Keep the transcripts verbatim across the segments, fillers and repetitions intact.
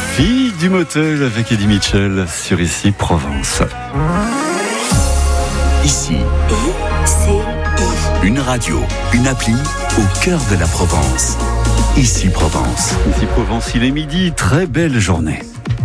Fille du motel avec Eddie Mitchell sur Ici Provence. Ici, I C I. une radio, une appli au cœur de la Provence. Ici Provence. Ici Provence, il est midi, très belle journée.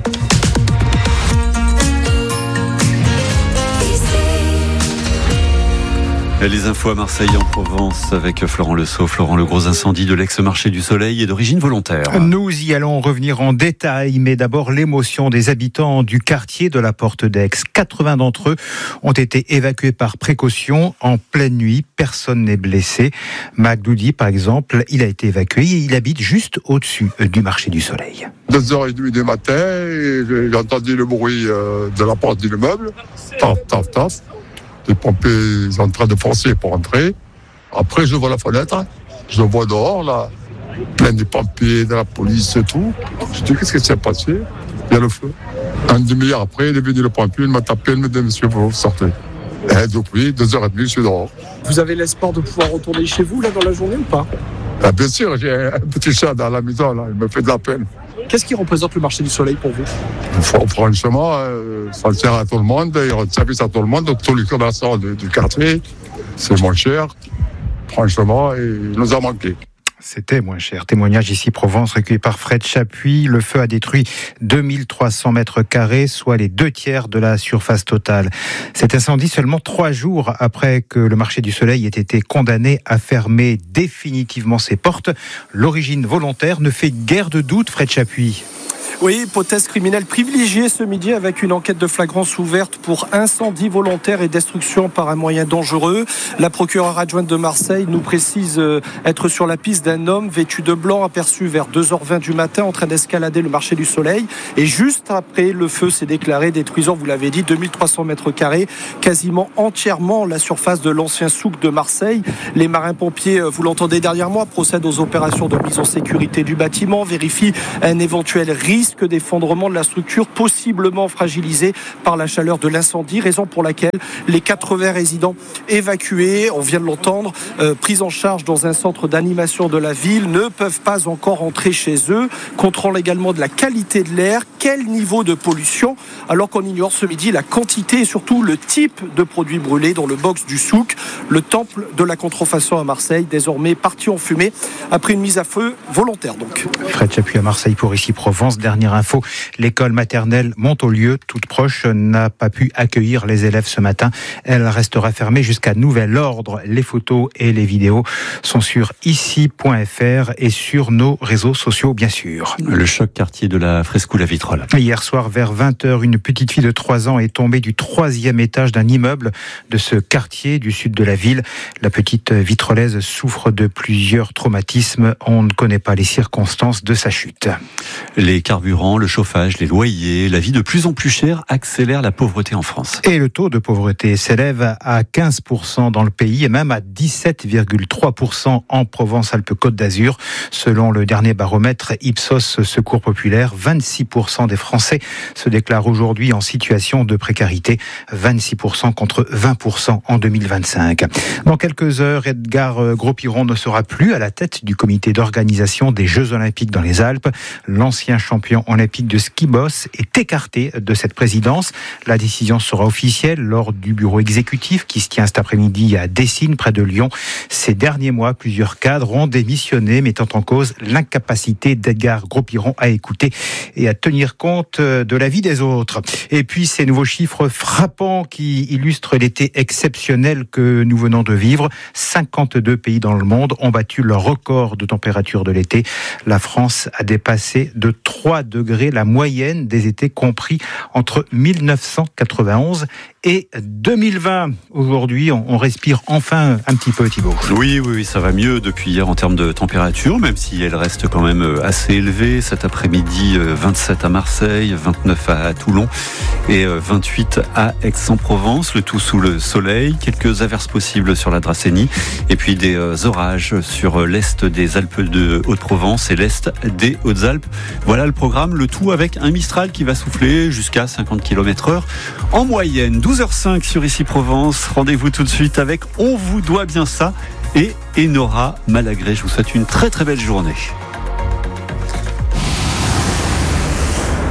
Les infos à Marseille en Provence avec Florent Le Sceau. Florent, le gros incendie de l'ex-marché du Soleil est d'origine volontaire. Nous y allons revenir en détail, mais d'abord l'émotion des habitants du quartier de la Porte d'Aix. quatre-vingts d'entre eux ont été évacués par précaution en pleine nuit. Personne n'est blessé. Magdoudi, par exemple, il a été évacué et il habite juste au-dessus du marché du Soleil. deux heures trente du matin, j'ai entendu le bruit de la porte de l'immeuble. Taf, taf, taf. Les pompiers sont en train de forcer pour entrer. Après, je vois la fenêtre. Je le vois dehors, là. Plein de pompiers, de la police et tout. Je dis, qu'est-ce qui s'est passé? Il y a le feu. Un demi-heure après, il est venu le pompier, il m'a tapé, il m'a dit, monsieur, vous sortez. Et depuis, deux heures trente, je suis dehors. Vous avez l'espoir de pouvoir retourner chez vous, là, dans la journée ou pas? Ah, bien sûr, j'ai un petit chat dans la maison, là. Il me fait de la peine. Qu'est-ce qui représente le marché du Soleil pour vous? Franchement, euh, ça sert à tout le monde, il rend service à tout le monde, donc tous les commerçants du, du quartier, c'est moins cher, franchement, et il nous a manqué. C'était moins cher. Témoignage ici Provence recueilli par Fred Chapuis. Le feu a détruit deux mille trois cents mètres carrés, soit les deux tiers de la surface totale. Cet incendie seulement trois jours après que le marché du Soleil ait été condamné à fermer définitivement ses portes. L'origine volontaire ne fait guère de doute, Fred Chapuis. Oui, hypothèse criminelle privilégiée ce midi avec une enquête de flagrance ouverte pour incendie volontaire et destruction par un moyen dangereux. La procureure adjointe de Marseille nous précise être sur la piste d'un homme vêtu de blanc aperçu vers deux heures vingt du matin en train d'escalader le marché du Soleil. Et juste après, le feu s'est déclaré, détruisant, vous l'avez dit, deux mille trois cents mètres carrés, quasiment entièrement la surface de l'ancien souk de Marseille. Les marins-pompiers, vous l'entendez derrière moi, procèdent aux opérations de mise en sécurité du bâtiment, vérifient un éventuel risque d'effondrement de la structure possiblement fragilisée par la chaleur de l'incendie, raison pour laquelle les quatre-vingts résidents évacués, on vient de l'entendre, euh, pris en charge dans un centre d'animation de la ville, ne peuvent pas encore entrer chez eux. Contrôle également de la qualité de l'air, quel niveau de pollution, alors qu'on ignore ce midi la quantité et surtout le type de produits brûlés dans le box du souk, le temple de la contrefaçon à Marseille, désormais parti en fumée après une mise à feu volontaire donc. Fred Chapuis à Marseille pour Ici Provence. Dernière info, l'école maternelle Montaulieu, toute proche, n'a pas pu accueillir les élèves ce matin. Elle restera fermée jusqu'à nouvel ordre. Les photos et les vidéos sont sur ici point f r et sur nos réseaux sociaux, bien sûr. Le choc quartier de la Frescou-la-Vitrolles. Hier soir, vers vingt heures, une petite fille de trois ans est tombée du troisième étage d'un immeuble de ce quartier du sud de la ville. La petite vitrolaise souffre de plusieurs traumatismes. On ne connaît pas les circonstances de sa chute. Les carburants, le chauffage, les loyers, la vie de plus en plus chère accélère la pauvreté en France. Et le taux de pauvreté s'élève à quinze pour cent dans le pays et même à dix-sept virgule trois pour cent en Provence-Alpes-Côte d'Azur. Selon le dernier baromètre Ipsos Secours Populaire, vingt-six pour cent des Français se déclarent aujourd'hui en situation de précarité, vingt-six pour cent contre vingt pour cent en deux mille vingt-cinq. Dans quelques heures, Edgar Gros-Piron ne sera plus à la tête du comité d'organisation des Jeux Olympiques dans les Alpes. L'ancien champion olympique de ski boss est écarté de cette présidence. La décision sera officielle lors du bureau exécutif qui se tient cet après-midi à Dessines, près de Lyon. Ces derniers mois, plusieurs cadres ont démissionné, mettant en cause l'incapacité d'Edgar Gros-Piron à écouter et à tenir compte de l'avis des autres. Et puis, ces nouveaux chiffres frappants qui illustrent l'été exceptionnel que nous venons de vivre. cinquante-deux pays dans le monde ont battu leur record de température de l'été. La France a dépassé de trois degrés la moyenne des étés compris entre mille neuf cent quatre-vingt-onze et deux mille vingt. Aujourd'hui, on respire enfin un petit peu, Thibaut. Oui, oui, oui, ça va mieux depuis hier en termes de température, même si elle reste quand même assez élevée. Cet après-midi, vingt-sept à Marseille, vingt-neuf à Toulon et vingt-huit à Aix-en-Provence, le tout sous le soleil. Quelques averses possibles sur la Dracénie et puis des orages sur l'est des Alpes de Haute-Provence et l'est des Hautes-Alpes. Voilà le programme, le tout avec un Mistral qui va souffler jusqu'à cinquante kilomètres heure en moyenne. douze heures cinq sur Ici Provence. Rendez-vous tout de suite avec On vous doit bien ça et Enora Malagré. Je vous souhaite une très très belle journée.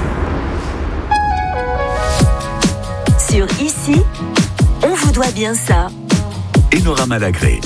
ici, on vous doit bien ça. Enora Malagré.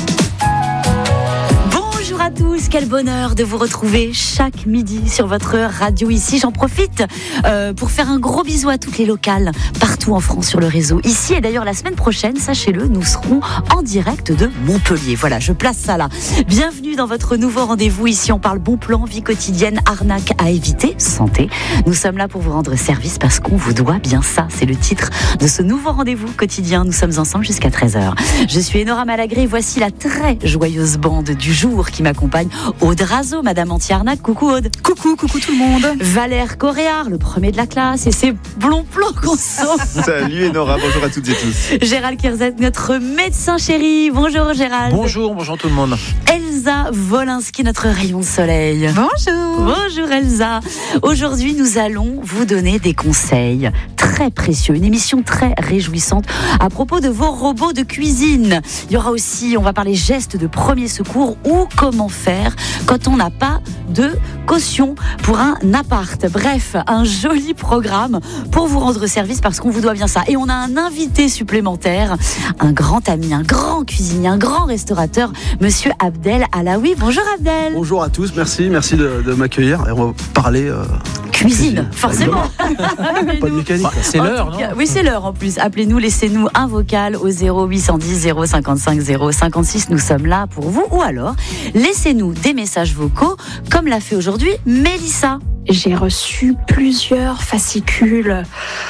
Bonjour à tous, quel bonheur de vous retrouver chaque midi sur votre radio ici. J'en profite euh, pour faire un gros bisou à toutes les locales partout en France sur le réseau ici. Et d'ailleurs la semaine prochaine, sachez-le, nous serons en direct de Montpellier. Voilà, je place ça là. Bienvenue dans votre nouveau rendez-vous ici. On parle bon plan, vie quotidienne, arnaque à éviter, santé. Nous sommes là pour vous rendre service parce qu'on vous doit bien ça. C'est le titre de ce nouveau rendez-vous quotidien. Nous sommes ensemble jusqu'à treize heures. Je suis Enora Malagré. Voici la très joyeuse bande du jour qui m'accompagne. Aude Razo, Madame Anti-Arnaque. Coucou Aude. Coucou, coucou tout le monde. Valère Coréard, le premier de la classe, et ses blonds plans qu'on sauve. Salut Enora, bonjour à toutes et tous. Gérald Kierzet, notre médecin chéri. Bonjour Gérald. Bonjour, bonjour tout le monde. Elsa Wolinski, notre rayon de soleil. Bonjour. Bonjour Elsa. Aujourd'hui, nous allons vous donner des conseils très précieux, une émission très réjouissante à propos de vos robots de cuisine. Il y aura aussi, on va parler gestes de premier secours ou comment faire quand on n'a pas de caution pour un appart. Bref, un joli programme pour vous rendre service parce qu'on vous doit bien ça. Et on a un invité supplémentaire, un grand ami, un grand cuisinier, un grand restaurateur, Monsieur Abdel Alaoui. Bonjour Abdel. Bonjour à tous, merci, merci de, de m'accueillir et on va parler euh, cuisine, cuisine, forcément. Pas de mécanique. Bah, c'est l'heure, non ? Oui, c'est l'heure en plus. Appelez-nous, laissez-nous un vocal au zéro huit cent dix zéro cinquante-cinq zéro cinquante-six. Nous sommes là pour vous. Ou alors, laissez-nous des messages vocaux, comme l'a fait aujourd'hui Mélissa. J'ai reçu plusieurs fascicules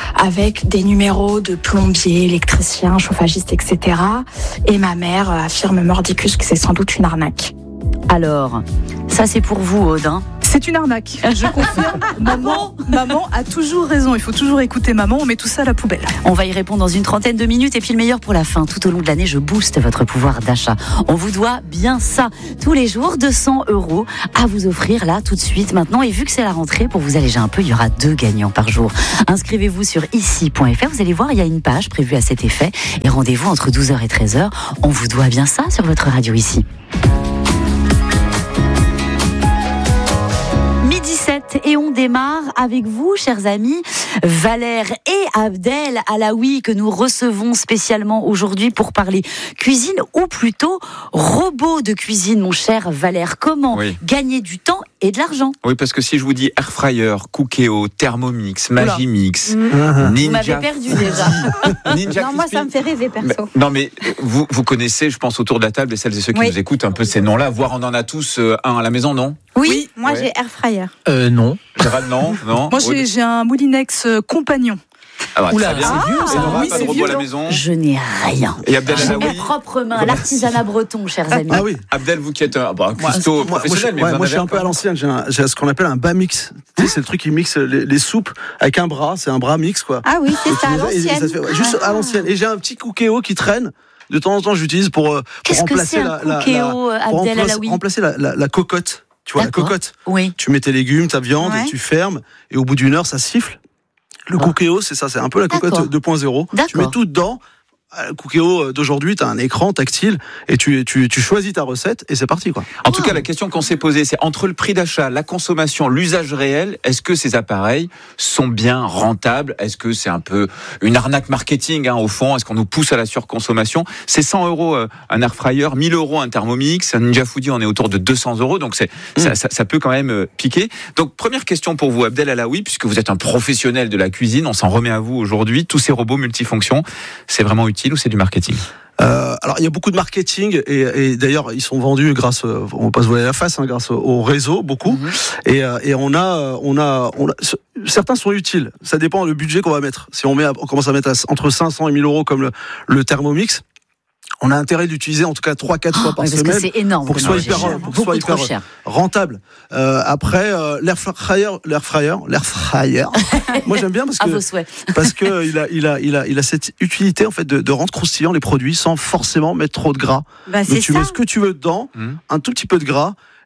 avec des numéros de plombiers, électriciens, chauffagistes, et cetera. Et ma mère affirme mordicus que c'est sans doute une arnaque. Alors, ça c'est pour vous, Aude, hein ? C'est une arnaque, je confirme. maman, maman a toujours raison, il faut toujours écouter maman, on met tout ça à la poubelle. On va y répondre dans une trentaine de minutes et puis le meilleur pour la fin. Tout au long de l'année, je booste votre pouvoir d'achat. On vous doit bien ça. Tous les jours, deux cents euros à vous offrir là tout de suite maintenant. Et vu que c'est la rentrée, pour vous alléger un peu, il y aura deux gagnants par jour. Inscrivez-vous sur ici point f r, vous allez voir, il y a une page prévue à cet effet. Et rendez-vous entre douze heures et treize heures. On vous doit bien ça sur votre radio ici. Et on démarre avec vous, chers amis, Valère et Abdel Alaoui, que nous recevons spécialement aujourd'hui pour parler cuisine, ou plutôt robot de cuisine, mon cher Valère. Comment oui. gagner du temps et de l'argent ? Oui, parce que si je vous dis air fryer, Cookéo, Thermomix, Magimix, mmh. Ninja... Vous m'avez perdu déjà. Ninja non, moi ça me fait rêver perso. Mais, non mais vous, vous connaissez, je pense, autour de la table, et celles et ceux qui oui. nous écoutent un peu ces noms-là, voire on en a tous euh, un à la maison, non ? Oui, oui, moi ouais. j'ai air fryer. Euh, non. Gérald, non, non. Moi j'ai, j'ai un Moulinex euh, compagnon. Ah bah, Oula, très bien. c'est vieux, ça. Ah, oui, pas de robot à la maison. Je n'ai rien. Et Abdel J'ai Alaoui. mes propres mains, l'artisanat breton, chers amis. Ah oui. Abdel, vous qui êtes un bah, cuistot moi, professionnel, moi, mais ouais, moi je suis un peu à l'ancienne. J'ai, un, j'ai ce qu'on appelle un bas mix. Tu sais, c'est le truc qui mixe les, les soupes avec un bras. C'est un bras mix, quoi. Ah oui, c'est ça, à l'ancienne. Ça fait, ouais, juste à l'ancienne. Et j'ai un petit Cookéo qui traîne. De temps en temps, j'utilise pour, pour Qu'est-ce remplacer que c'est la, un la, Cookéo, la, pour Abdel remplacer, Alaoui. remplacer la, la, la cocotte. Tu vois, D'accord. la cocotte. Oui. Tu mets tes légumes, ta viande, ouais. et tu fermes. Et au bout d'une heure, ça siffle. Le oh. Cookéo, c'est ça. C'est un peu la cocotte D'accord. deux point zéro. D'accord. Tu mets tout dedans. Le Cookéo d'aujourd'hui, tu as un écran tactile et tu, tu, tu choisis ta recette et c'est parti, quoi. En oh. tout cas, la question qu'on s'est posée, c'est entre le prix d'achat, la consommation, l'usage réel, est-ce que ces appareils sont bien rentables ? Est-ce que c'est un peu une arnaque marketing, hein, au fond ? Est-ce qu'on nous pousse à la surconsommation ? C'est cent euros un air fryer, mille euros un Thermomix, un Ninja Foodi, on est autour de deux cents euros, donc c'est, mmh. ça, ça, ça peut quand même piquer. Donc, première question pour vous, Abdel Alaoui, puisque vous êtes un professionnel de la cuisine, on s'en remet à vous aujourd'hui. Tous ces robots multifonctions, c'est vraiment utile ou c'est du marketing ? Euh, alors il y a beaucoup de marketing et, et d'ailleurs ils sont vendus grâce, on va pas se voiler la face, hein, grâce au réseau beaucoup. Mmh. Et, et on a, on a, on a, certains sont utiles. Ça dépend du budget qu'on va mettre. Si on met, on commence à mettre à, entre cinq cents et mille euros comme le, le Thermomix. On a intérêt d'utiliser en tout cas trois quatre oh, fois par oui, parce semaine que c'est énorme, pour que ce soit hyper, pour que soit hyper rentable. Euh, après euh, l'air fryer, l'air fryer, l'air fryer. Moi j'aime bien parce que à vos souhaits. parce que il a il a il a il a cette utilité en fait de, de rendre croustillant les produits sans forcément mettre trop de gras. Bah, Donc c'est tu ça. mets ce que tu veux dedans, mmh. un tout petit peu de gras.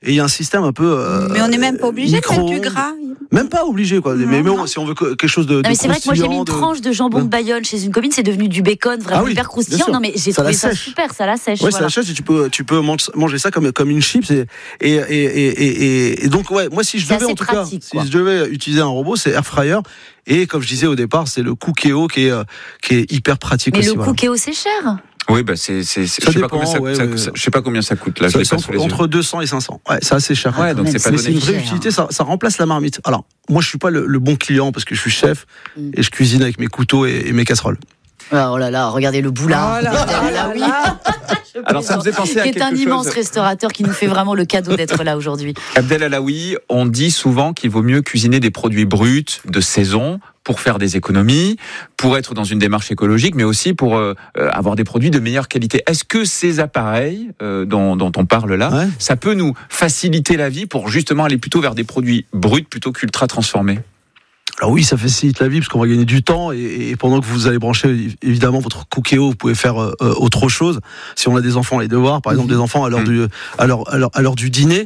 et il y a un système un peu. Euh, mais on n'est même pas obligé de mettre du gras. Même pas obligé, quoi. Non, mais bon, si on veut quelque chose de. Non, de mais c'est vrai que moi j'ai mis une de... tranche de jambon de Bayonne chez une copine, c'est devenu du bacon vraiment ah oui, hyper croustillant. Non, mais j'ai ça trouvé ça sèche. super, ça la sèche. Ouais, voilà. ça la sèche et tu peux, tu peux manger ça comme, comme une chips. Et, et, et, et, et, et donc, ouais, moi, si je c'est devais, en tout pratique, cas, quoi. si je devais utiliser un robot, c'est Air Fryer. Et comme je disais au départ, c'est le Cookéo qui est, qui est hyper pratique mais aussi. Mais le voilà. Cookéo, c'est cher. Oui, bah c'est, c'est, c'est je sais pas combien ça, ouais, ça, ouais. je sais pas combien ça coûte là. Ça, je c'est entre, entre deux cents et cinq cents. Ouais, c'est assez cher. Ouais, donc c'est pas mais donné. C'est une vraie cher. utilité. Ça, ça remplace la marmite. Alors, moi, je suis pas le, le bon client parce que je suis chef mm. et je cuisine avec mes couteaux et, et mes casseroles. Oh là là, regardez le boulard. Oh là là là là. Alors ça me faisait penser à quelque chose. Qui est un immense restaurateur qui nous fait vraiment le cadeau d'être là aujourd'hui. Abdel Alaoui, on dit souvent qu'il vaut mieux cuisiner des produits bruts de saison pour faire des économies, pour être dans une démarche écologique, mais aussi pour euh, avoir des produits de meilleure qualité. Est-ce que ces appareils euh, dont, dont on parle là, ouais. ça peut nous faciliter la vie pour justement aller plutôt vers des produits bruts plutôt qu'ultra transformés ? Alors oui, ça facilite la vie parce qu'on va gagner du temps et, et pendant que vous allez brancher évidemment votre Cookéo, vous pouvez faire euh, autre chose. Si on a des enfants, les devoirs, par exemple, mmh. des enfants à l'heure mmh. du à l'heure, à l'heure, à l'heure du dîner,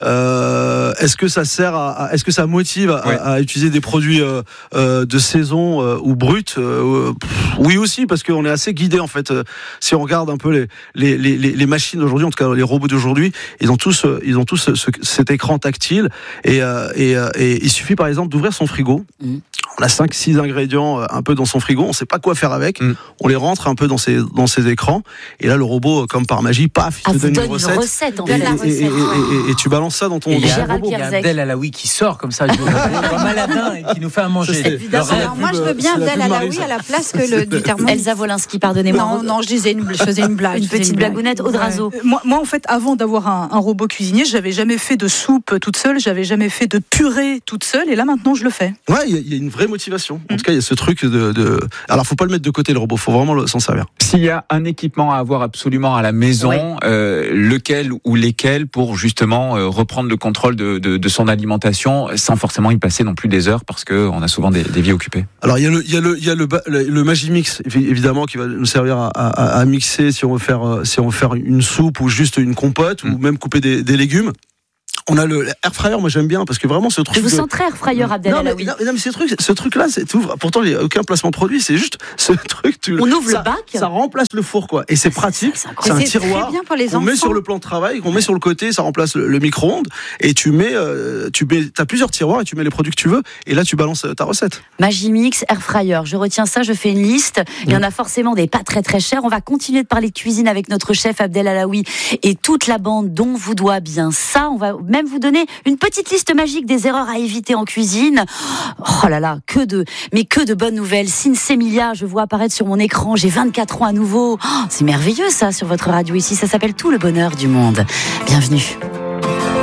euh, est-ce que ça sert à, à est-ce que ça motive à, ouais. à, à utiliser des produits euh, euh, de saison euh, ou bruts euh, Oui aussi, parce qu'on est assez guidé en fait. Si on regarde un peu les les les, les machines d'aujourd'hui, en tout cas les robots d'aujourd'hui, ils ont tous ils ont tous ce, ce, cet écran tactile et, euh, et, et il suffit par exemple d'ouvrir son frigo. Mmh. On a cinq six ingrédients un peu dans son frigo, on sait pas quoi faire avec, mmh. on les rentre un peu dans ses, dans ses écrans, et là le robot, comme par magie, paf, il ah, te donne, donne une recette, une recette en et, fait. Et, et, et, et, et tu balances ça dans ton, et dans il y a ton robot. Il y a Abdel Alaoui qui sort comme ça, comme Maladin, et qui nous fait à manger. Alors moi je veux bien Abdel Alaoui à la place que le, du thermomètre. Elsa Wolinski, pardonnez-moi. Non, non, je disais une, je faisais une blague. Une petite blagounette, Audrazo. Ouais. Moi, moi, en fait, avant d'avoir un, un robot cuisinier, j'avais jamais fait de soupe toute seule, j'avais jamais fait de purée toute seule, et là maintenant je le fais. Ouais, il y, y a une vraie motivation. En tout cas, il y a ce truc de, de... Alors, faut pas le mettre de côté le robot, faut vraiment s'en servir. S'il y a un équipement à avoir absolument à la maison, ouais. euh, lequel ou lesquels pour justement euh, reprendre le contrôle de, de, de son alimentation sans forcément y passer non plus des heures parce que on a souvent des, des vies occupées. Alors, il y a le, il y a le, il y a le, le, le Magimix évidemment qui va nous servir à, à, à mixer si on veut faire, si on veut faire une soupe ou juste une compote mmh. ou même couper des, des légumes. On a le air fryer, moi j'aime bien parce que vraiment ce truc. Je vous de... sens très air fryer, Abdel Alaoui. Non, non, mais ce truc, ce truc-là, c'est tout. Pourtant, il n'y a aucun placement de produit. C'est juste ce truc. Tu... On ouvre ça, le bac. Ça remplace le four, quoi. Et c'est pratique. C'est, c'est un c'est tiroir. Très bien pour les qu'on enfants. met sur le plan de travail, qu'on met sur le côté. Ça remplace le, le micro-ondes. Et tu mets, euh, tu mets, t'as plusieurs tiroirs et tu mets les produits que tu veux. Et là, tu balances ta recette. Magimix, air fryer. Je retiens ça. Je fais une liste. Il y en a forcément des pas très très chers. On va continuer de parler de cuisine avec notre chef Abdel Alaoui et toute la bande dont vous doit bien ça. On va même vous donner une petite liste magique des erreurs à éviter en cuisine. Oh là là, que de, mais que de bonnes nouvelles. Sinsemilia, je vois apparaître sur mon écran. J'ai vingt-quatre ans à nouveau. Oh, c'est merveilleux ça sur votre radio ici. Ça s'appelle Tout le bonheur du monde. Bienvenue.